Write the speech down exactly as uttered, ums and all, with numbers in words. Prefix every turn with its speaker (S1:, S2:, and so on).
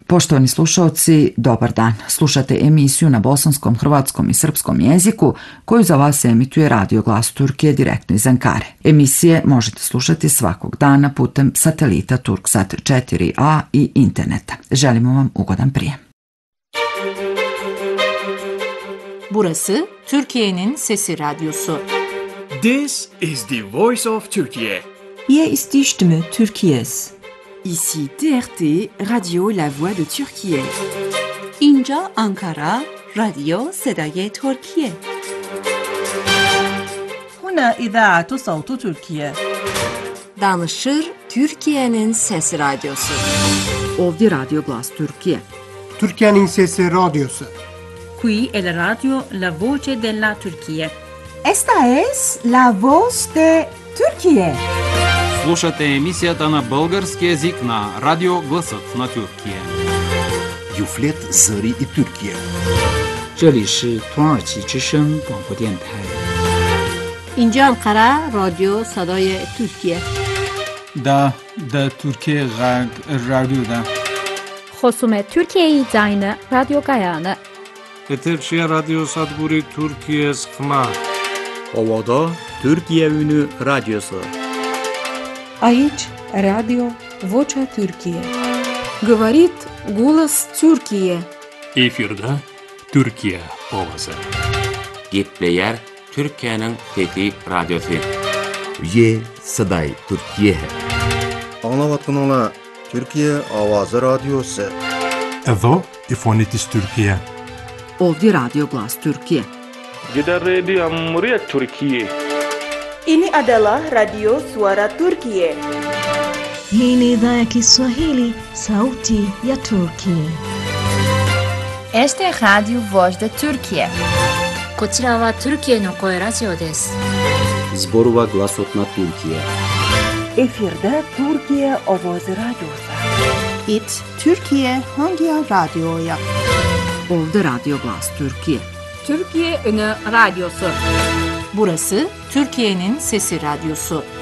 S1: Poštovani slušaoci, dobar dan. Slušate emisiju na bosanskom, hrvatskom i srpskom jeziku koju za vas emituje Radio Glas Turkije direktno iz Ankare. Emisije možete slušati svakog dana putem satelita Turksat četiri a i interneta. Želimo vam ugodan prijem.
S2: Burası Türkiye'nin Sesi Radyosu.
S3: This is the voice of Turkey.
S4: Hier ist die Stimme Türkiye's.
S5: Ici T R T, Radio La Voix de Türkiye.
S6: اینجا Ankara, Radio صدای ترکیه.
S4: هنا إذاعة صوت تركيا.
S2: Danışır Türkiye'nin Sesi Radyosu.
S1: Ovdje Radio Glas Türkiye.
S7: Türkiye'nin Sesi Radyosu.
S8: Qui è la radio La Voce della Turchia.
S4: Esta es la voz de Türkiye.
S9: Слушате емисията на български език на Радио Гласът на Türkiye.
S10: Юфлет Зари и Türkiye.
S11: 这里是土耳其之声广播电台。
S6: اینجا Ankara, Radio صدای ترکیه.
S12: Da, da Türkiye Radyo'da.
S13: خصوم Türkiye Zayne Radio Gayane.
S14: Eterçiye Radyo Sadguri Türkiye Skma.
S15: Ovada Türkiye Ünü Radyosu.
S16: Aici Radio Vocea Türkiye.
S17: Говорит голос Türkiye.
S18: Efirde Türkiye ovası.
S19: Gitleyer Türkiye'nin Fethi Radyosu.
S10: Ye Saday Türkiye.
S20: Anlavatınla Türkiye Avazı Radyosu.
S21: Evo İfonitis Türkiye.
S1: Ovdje Radio Glas Türkiye.
S22: Gida Radio Cumhuriyet Türkiye.
S23: Ini adalah Radio Suara Turkiye.
S24: Hii ni idhaa ya Kiswahili, sauti ya Turkiye.
S25: Este es Radio Voz de Türkiye.
S26: こちらは Türkiyeの声ラジオです。
S15: Zborova Glasot na Türkiye.
S23: Efirde Türkiye Avazı Radyosu.
S6: It Türkiye hangi radyoya?
S1: Ovdje Radio Glas Türkiye.
S8: Türkiye Ünü Radyosu.
S2: Burası Türkiye'nin Sesi Radyosu.